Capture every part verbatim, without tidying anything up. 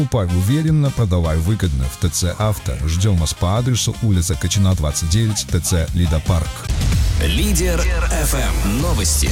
Покупай уверенно, продавай выгодно в ТЦ Авто. Ждем вас по адресу улица Качина, двадцать девять, ТЦ Лида Парк. Лидер эф эм. Новости.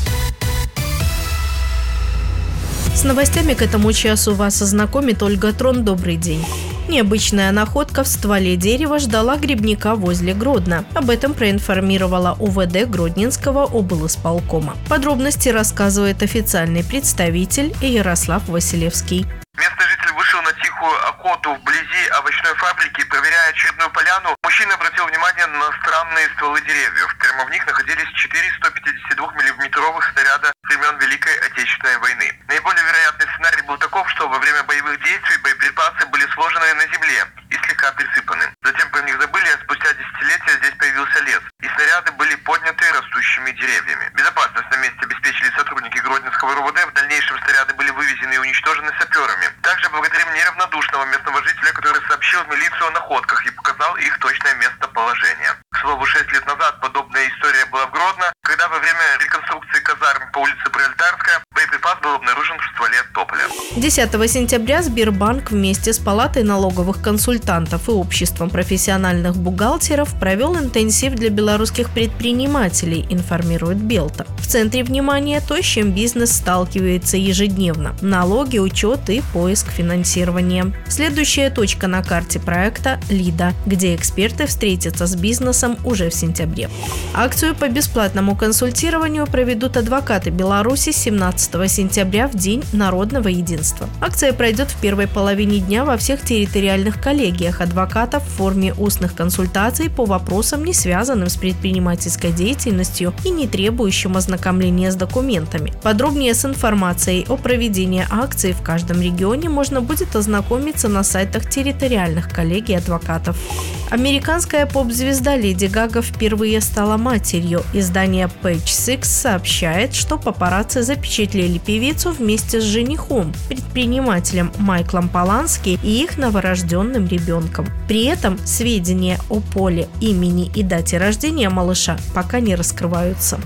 С новостями к этому часу вас ознакомит Ольга Трон. Добрый день. Необычная находка в стволе дерева ждала грибника возле Гродно. Об этом проинформировала УВД Гродненского облисполкома. Подробности рассказывает официальный представитель Ярослав Василевский. Местный житель вышел на тихую охоту вблизи овощной фабрики. Проверяя очередную поляну, мужчина обратил внимание на странные стволы деревьев. Прямо в них находились четыре сто пятьдесят два миллиметровых снаряда времен Великой Отечественной войны. Наиболее вероятный сценарий был таков, что во время боевых действий боеприпасы были сложены на земле и слегка присыпаны. Затем про них забыли, а спустя десятилетия здесь появился лес, и снаряды были подняты растущими деревьями. Безопасность на месте обеспечили сотрудники Гродненского РУВД. В дальнейшем снаряды были вывезены и уничтожены саперами. Также благодарим неравнодушного местного жителя, который сообщил в милицию о находках и показал их точное местоположение. К слову, шесть лет назад подобная история была в Гродно, когда во время реконструкции казарм по улице Пролетарская боеприпас был обнаружен в стволе тополя. десятого сентября Сбербанк вместе с Палатой налоговых консультантов и Обществом профессиональных бухгалтеров провел интенсив для белорусских предпринимателей, информирует Белта. В центре внимания то, с чем бизнес сталкивается ежедневно – налоги, учет и поиск финансирования. Следующая точка на карте проекта – Лида, где эксперты встретятся с бизнесом уже в сентябре. Акцию по бесплатному консультированию проведут адвокаты Беларуси семнадцатого сентября в День народного единства. Акция пройдет в первой половине дня во всех территориальных коллегиях адвокатов в форме устных консультаций по вопросам, не связанным с предпринимательской деятельностью и не требующим ознакомления с документами. Подробнее с информацией о проведении акции в каждом регионе можно будет ознакомиться на сайтах территориальных коллегий адвокатов. Американская поп-звезда Леди Гага впервые стала матерью. Издание Page Six сообщает, что папарацци запечатлели певицу вместе с женихом, предпринимателем Майклом Полански и их новорожденным ребенком. При этом сведения о поле, имени и дате рождения малыша пока не раскрываются.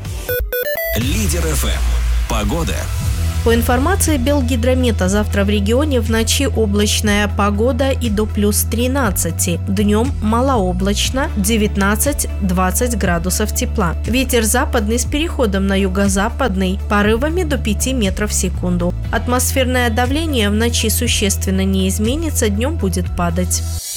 Лидер эф эм. Погода. По информации Белгидромета, завтра в регионе в ночи облачная погода и до плюс тринадцати. Днем малооблачно, девятнадцать-двадцать градусов тепла. Ветер западный с переходом на юго-западный, порывами до пяти метров в секунду. Атмосферное давление в ночи существенно не изменится, днем будет падать.